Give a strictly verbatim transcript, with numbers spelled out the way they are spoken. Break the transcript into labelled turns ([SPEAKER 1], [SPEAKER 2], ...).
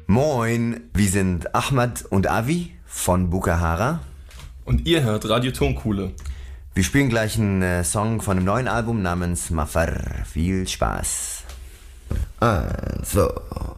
[SPEAKER 1] Moin, wir sind Ahmad und Avi von Bukahara.
[SPEAKER 2] Und ihr hört Radio Tonkuhle.
[SPEAKER 1] Wir spielen gleich einen äh, Song von einem neuen Album namens Mafar. Viel Spaß. Eins, zwei.